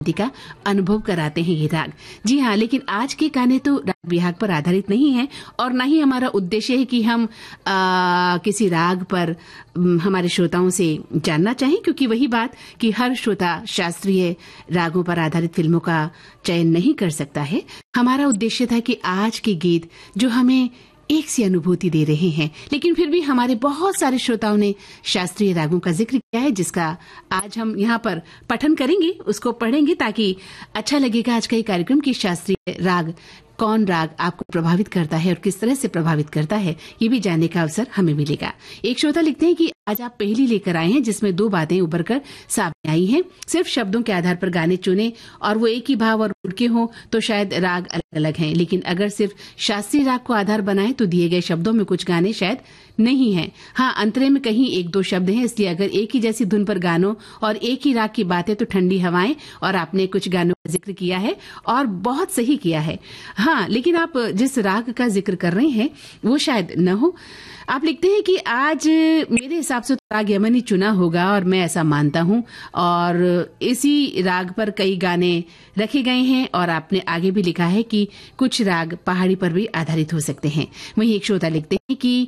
का अनुभव कराते हैं ये राग। जी हाँ, लेकिन आज के गाने तो राग बिहाग पर आधारित नहीं है और ना ही हमारा उद्देश्य है कि हम किसी राग पर हमारे श्रोताओं से जानना चाहें, क्योंकि वही बात कि हर श्रोता शास्त्रीय रागों पर आधारित फिल्मों का चयन नहीं कर सकता है। हमारा उद्देश्य था कि आज के गीत जो हमें एक सी अनुभूति दे रहे हैं, लेकिन फिर भी हमारे बहुत सारे श्रोताओं ने शास्त्रीय रागों का जिक्र किया है, जिसका आज हम यहाँ पर पठन करेंगे, उसको पढ़ेंगे ताकि अच्छा लगेगा आज का ये कार्यक्रम कि शास्त्रीय राग, कौन राग आपको प्रभावित करता है और किस तरह से प्रभावित करता है, ये भी जानने का अवसर हमें मिलेगा। एक श्रोता लिखते हैं कि आज आप पहेली लेकर आए हैं जिसमें 2 बातें उभर कर सामने आई हैं। सिर्फ शब्दों के आधार पर गाने चुने और वो एक ही भाव और मूड के हों तो शायद राग अलग अलग हैं, लेकिन अगर सिर्फ शास्त्रीय राग को आधार बनाए तो दिए गए शब्दों में कुछ गाने शायद नहीं हैं। हाँ, अंतरे में कहीं 1-2 शब्द हैं, इसलिए अगर एक ही जैसी धुन पर गानों और एक ही राग की बातें तो ठंडी हवाएं, और आपने कुछ गानों का जिक्र किया है और बहुत सही किया है। हाँ, लेकिन आप जिस राग का जिक्र कर रहे हैं वो शायद न हो। आप लिखते हैं कि आज मेरे हिसाब से तो राग यमनी चुना होगा और मैं ऐसा मानता हूं, और इसी राग पर कई गाने रखे गए हैं, और आपने आगे भी लिखा है कि कुछ राग पहाड़ी पर भी आधारित हो सकते हैं। वहीं एक श्रोता लिखते हैं कि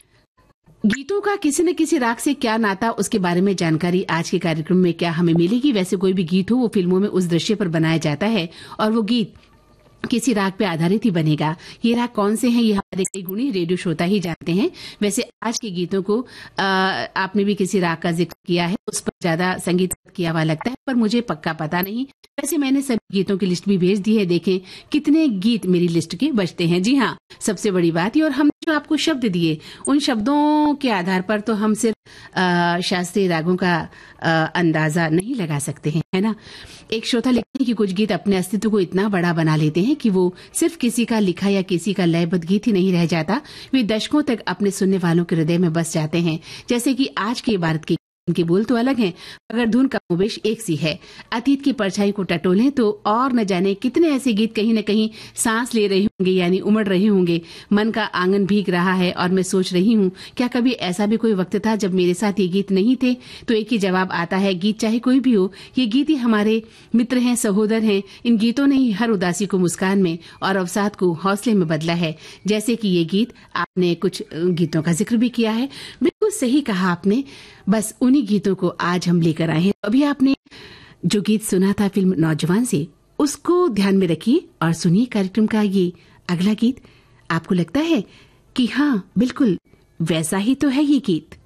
गीतों का किसी न किसी राग से क्या नाता, उसके बारे में जानकारी आज के कार्यक्रम में क्या हमें मिलेगी। वैसे कोई भी गीत हो वो फिल्मों में उस दृश्य पर बनाया जाता है और वो गीत किसी राग पे आधारित ही बनेगा। ये राग कौन से हैं ये हमारे कई गुणी रेडियो श्रोता ही जानते हैं। वैसे आज के गीतों को आपने भी किसी राग का जिक्र किया है, उस पर ज्यादा संगीत किया हुआ लगता है, पर मुझे पक्का पता नहीं। वैसे मैंने सभी गीतों की लिस्ट भी भेज दी है, देखें कितने गीत मेरी लिस्ट के बचते हैं। जी हाँ, सबसे बड़ी बात ये, और हम जो आपको शब्द दिए उन शब्दों के आधार पर तो हम सिर्फ शास्त्रीय रागों का अंदाजा नहीं लगा सकते हैं, है ना। एक श्रोता लिखते हैं कि कुछ गीत अपने अस्तित्व को इतना बड़ा बना लेते हैं कि वो सिर्फ किसी का लिखा या किसी का लयबद्ध गीत ही नहीं रह जाता, वे दशकों तक अपने सुनने वालों के हृदय में बस जाते हैं। जैसे कि आज के भारत के इनके बोल तो अलग हैं, मगर धुन का मुवेश एक सी है। अतीत की परछाई को टटोलें तो और न जाने कितने ऐसे गीत कहीं न कहीं सांस ले रहे होंगे, यानी उमड़ रहे होंगे। मन का आंगन भीग रहा है और मैं सोच रही हूँ, क्या कभी ऐसा भी कोई वक्त था जब मेरे साथ ये गीत नहीं थे? तो एक ही जवाब आता है, गीत चाहे कोई भी हो, ये गीत ही हमारे मित्र हैं, सहोदर हैं। इन गीतों ने ही हर उदासी को मुस्कान में और अवसाद को हौसले में बदला है। जैसे कि ये गीत, आपने कुछ गीतों का जिक्र भी किया है, बिल्कुल सही कहा आपने। बस उन्हीं गीतों को आज हम लेकर आए हैं। अभी आपने जो गीत सुना था फिल्म नौजवान से, उसको ध्यान में रखिए और सुनिए कार्यक्रम का ये अगला गीत। आपको लगता है कि हाँ, बिल्कुल वैसा ही तो है ये गीत।